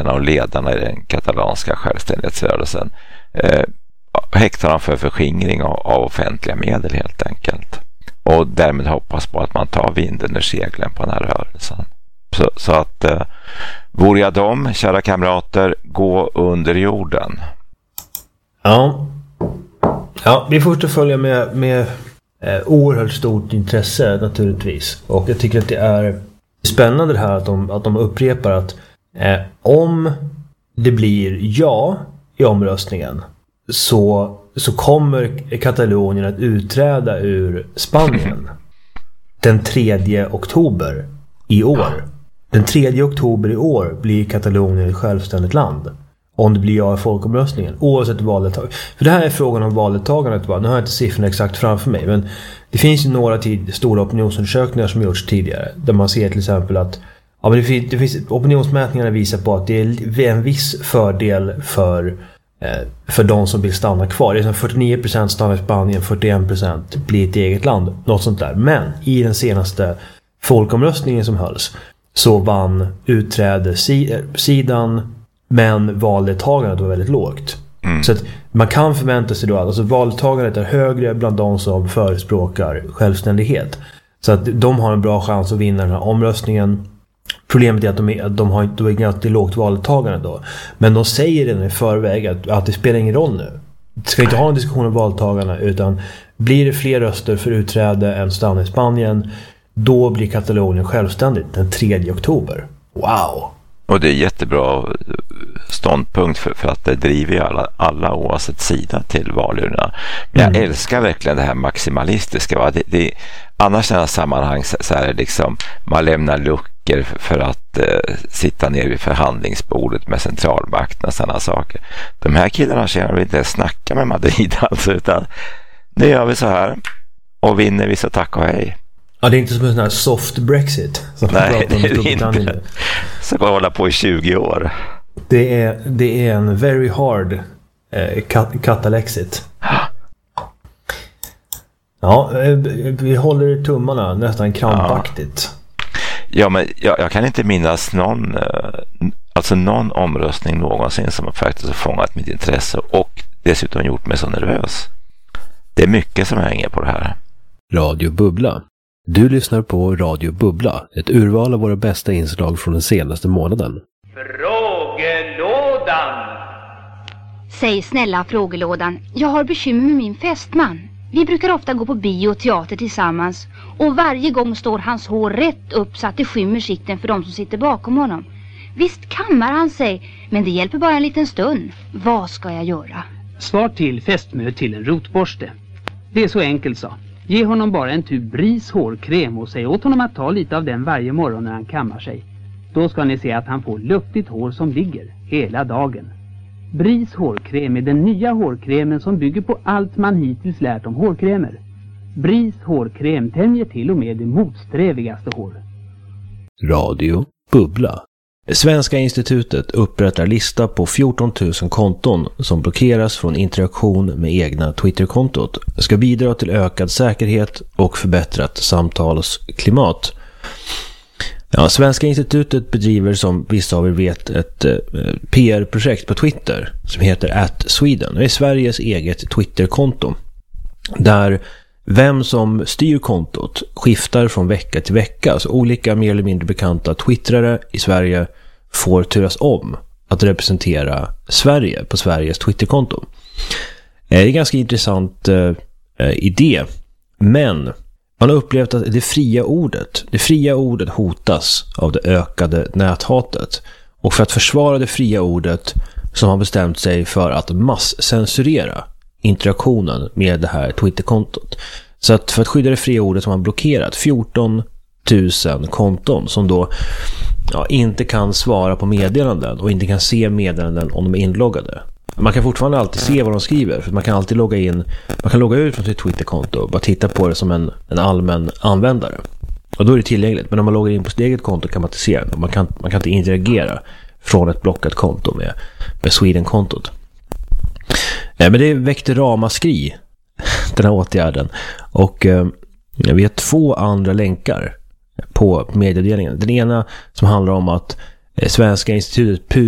och ledarna i den katalanska självständighetsrörelsen häktar de för förskingring av offentliga medel helt enkelt. Och därmed hoppas på att man tar vinden ur seglen på den här rörelsen. Så att vore jag dem, kära kamrater, gå under jorden. Ja, vi får följa med oerhört stort intresse naturligtvis. Och jag tycker att det är spännande det här att de upprepar att om det blir ja i omröstningen så kommer Katalonien att utträda ur Spanien den 3 oktober i år. Den 3 oktober i år blir Katalonien ett självständigt land. Om det blir ja i folkomröstningen, oavsett valdeltagande. För det här är frågan om valdeltagandet. Nu har jag inte siffrorna exakt framför mig, men det finns ju några stora opinionsundersökningar som gjorts tidigare. Där man ser till exempel att det finns opinionsmätningarna visar på att det är en viss fördel för de som vill stanna kvar. Det är som 49% stannar i Spanien, 41% blir ett eget land. Något sånt där. Men i den senaste folkomröstningen som hölls så vann utträdessidan, men valdeltagandet var väldigt lågt. Så att man kan förvänta sig då att valdeltagandet är högre bland de som förespråkar självständighet. Så att de har en bra chans att vinna den här omröstningen. Problemet är att de har inte ganska lågt valdeltagande då. Men de säger redan i förväg att det spelar ingen roll nu. Det ska inte ha en diskussion om valdeltagarna, utan blir det fler röster för utträde än stanna i Spanien, då blir Katalonien självständigt den 3 oktober. Wow! Och det är jättebra ståndpunkt för att det driver ju alla oavsett sida till valurnorna. Men jag älskar verkligen det här maximalistiska. Va? Annars i några sammanhang så är det liksom man lämnar luckor för att sitta ner vid förhandlingsbordet med centralmakten och sådana saker. De här killarna känner vi inte snacka med Madrid alltså, utan det gör vi så här och vinner vi så tack och hej. Ja, det är inte som en sån här soft Brexit. Nej, det är inte. Så kan hålla på i 20 år. Det är en very hard Catalexit. Ja, vi håller tummarna nästan krampaktigt. Ja, men jag kan inte minnas någon omröstning någonsin som faktiskt har fångat mitt intresse och dessutom gjort mig så nervös. Det är mycket som hänger på det här. Radio Bubbla. Du lyssnar på Radio Bubbla, ett urval av våra bästa inslag från den senaste månaden. Frågelådan! Säg snälla frågelådan, jag har bekymmer med min fästman. Vi brukar ofta gå på bio och teater tillsammans och varje gång står hans hår rätt upp så att det skymmer sikten för de som sitter bakom honom. Visst kammar han sig, men det hjälper bara en liten stund. Vad ska jag göra? Svar till fästmö till en rotborste. Det är så enkelt så. Ge honom bara en tub Bris hårkräm och säg åt honom att ta lite av den varje morgon när han kammar sig. Då ska ni se att han får luftigt hår som ligger hela dagen. Bris hårkräm är den nya hårkrämen som bygger på allt man hittills lärt om hårkrämer. Bris hårkräm tämjer till och med det motsträvigaste hår. Radio Bubbla. Svenska institutet upprättar lista på 14 000 konton som blockeras från interaktion med egna Twitterkontot. Ska bidra till ökad säkerhet och förbättrat samtalsklimat. Ja, Svenska institutet bedriver, som vissa av er vet, ett PR-projekt på Twitter som heter @Sweden. Det är Sveriges eget Twitterkonto där vem som styr kontot skiftar från vecka till vecka. Så olika mer eller mindre bekanta twittrare i Sverige får turas om att representera Sverige på Sveriges Twitterkonto. Det är en ganska intressant idé, men man har upplevt att det fria ordet hotas av det ökade näthatet. Och för att försvara det fria ordet så har man bestämt sig för att masscensurera interaktionen med det här Twitterkontot. Så att för att skydda det fria ordet har man blockerat 14 000 konton som då inte kan svara på meddelanden och inte kan se meddelanden om de är inloggade. Man kan fortfarande alltid se vad de skriver, för man kan alltid logga in, man kan logga ut från sitt Twitterkonto och bara titta på det som en allmän användare. Och då är det tillgängligt, men om man loggar in på sitt eget konto kan man inte se det. Man kan inte interagera från ett blockat konto med Sweden-kontot. Men det väckte ramaskri, den här åtgärden. Och vi har 2 andra länkar på mediedelningen. Den ena som handlar om att Svenska institutet